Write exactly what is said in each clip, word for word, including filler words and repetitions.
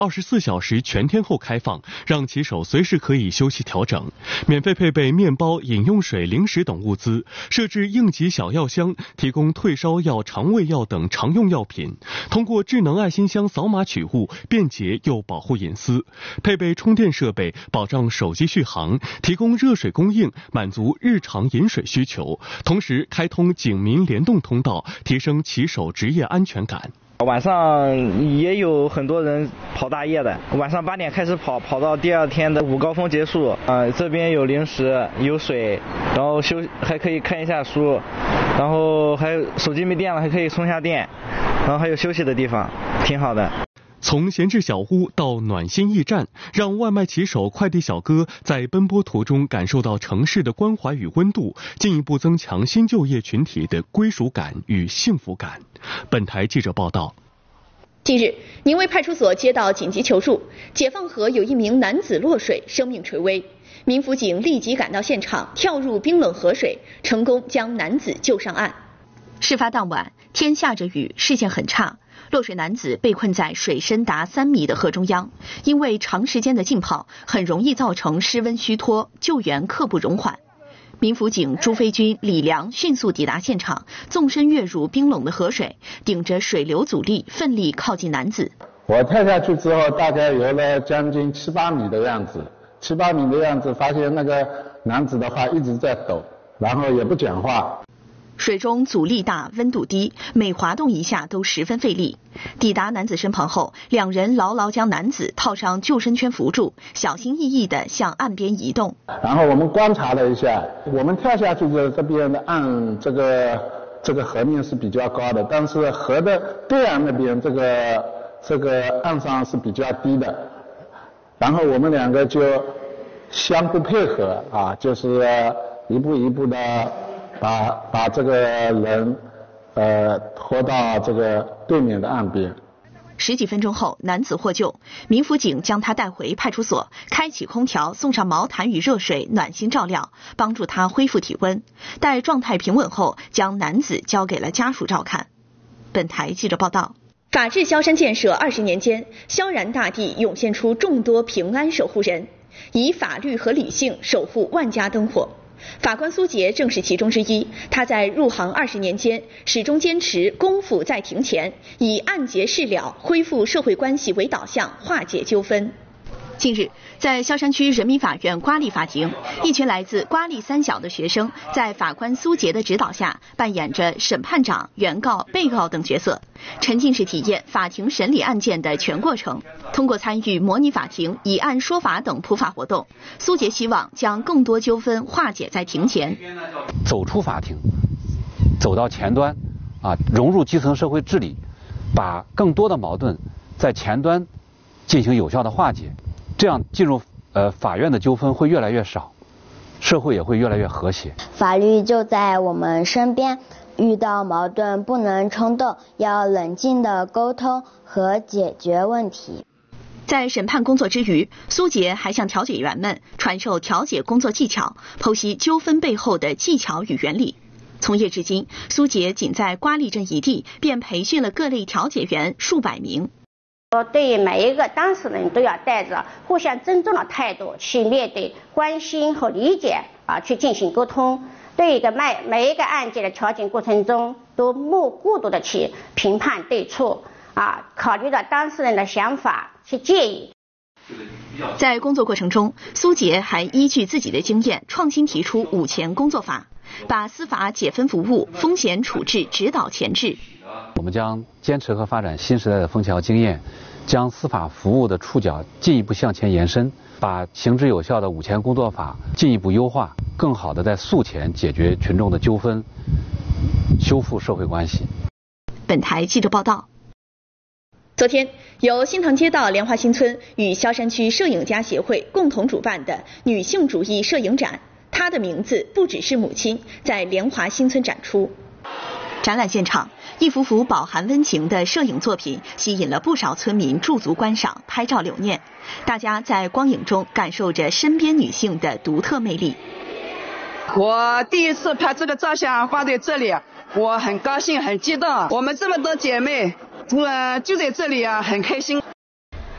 二十四小时全天候开放，让骑手随时可以休息调整。免费配备面包、饮用水、零食等物资，设置应急小药箱，提供退烧药、肠胃药等常用药品。通过智能爱心箱扫码取物，便捷又保护隐私。配备充电设备，保障手机续航，提供热水供应，满足日常饮水需求。同时开通警民联动通道，提升骑手职业安全感。 晚上也有很多人跑大夜的，晚上八点开始跑，跑到第二天的午高峰结束。呃，这边有零食，有水，然后休还可以看一下书，然后还有手机没电了还可以充下电，然后还有休息的地方，挺好的。 从闲置小屋到暖心驿站，让外卖骑手、快递小哥在奔波途中感受到城市的关怀与温度，进一步增强新就业群体的归属感与幸福感。本台记者报道。 近日，宁威派出所接到紧急求助，解放河有一名男子落水，生命垂危。民辅警立即赶到现场，跳入冰冷河水，成功将男子救上岸。事发当晚，天下着雨，视线很差。落水男子被困在水深达三米的河中央，因为长时间的浸泡，很容易造成失温虚脱，救援刻不容缓。民辅警朱飞军、李良迅速抵达现场，纵身跃入冰冷的河水，顶着水流阻力，奋力靠近男子。 我跳下去之后，大概游了将近七八米的样子，七八米的样子，发现那个男子的话一直在抖，然后也不讲话。 水中阻力大，温度低，每滑动一下都十分费力。抵达男子身旁后，两人牢牢将男子套上救生圈扶住，小心翼翼地向岸边移动。 然后我们观察了一下，我们跳下去的这边的岸，这个这个河面是比较高的，但是河的对岸那边这个这个岸上是比较低的。然后我们两个就相互配合啊，就是一步一步的。把把这个人呃拖到这个对面的岸边。 十几分钟后，男子获救，民辅警将他带回派出所，开启空调，送上毛毯与热水，暖心照料，帮助他恢复体温。待状态平稳后，将男子交给了家属照看。本台记者报道。法治萧山建设二十年间，萧然大地涌现出众多平安守护人，以法律和理性守护万家灯火。法官苏杰正是其中之一，他在入行二十年间，始终坚持功夫在庭前，以案结事了、恢复社会关系为导向，化解纠纷。近日，在萧山区人民法院瓜沥法庭，一群来自瓜沥三小的学生，在法官苏杰的指导下，扮演着审判长、原告、被告等角色，沉浸式体验法庭审理案件的全过程。通过参与模拟法庭、以案说法等普法活动，苏杰希望将更多纠纷化解在庭前。 走出法庭，走到前端，啊，融入基层社会治理，把更多的矛盾在前端进行有效的化解。这样进入呃法院的纠纷会越来越少，社会也会越来越和谐。 法律就在我们身边，遇到矛盾不能冲动，要冷静的沟通和解决问题。 在审判工作之余，苏杰还向调解员们传授调解工作技巧，剖析纠纷背后的技巧与原理。从业至今，苏杰仅在瓜沥镇一地便培训了各类调解员数百名。 对每一个当事人都要带着互相尊重的态度去面对，关心和理解啊，去进行沟通。对一个每每一个案件的调解过程中，都莫过度的去评判对错啊，考虑到当事人的想法去建议。 在工作过程中，苏杰还依据自己的经验，创新提出五前工作法，把司法解分服务、风险处置指导前置。 我们将坚持和发展新时代的枫桥经验，将司法服务的触角进一步向前延伸，把行之有效的五前工作法进一步优化，更好地在诉前解决群众的纠纷，修复社会关系。 本台记者报道。昨天，由新塘街道莲花新村与萧山区摄影家协会共同主办的女性主义摄影展，她的名字不只是母亲，在莲华新村展出。展览现场，一幅幅饱含温情的摄影作品吸引了不少村民驻足观赏、拍照留念。大家在光影中感受着身边女性的独特魅力。 我第一次拍这个照相放在这里，我很高兴、很激动。我们这么多姐妹，呃，就在这里啊，很开心。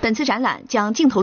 本次展览将镜头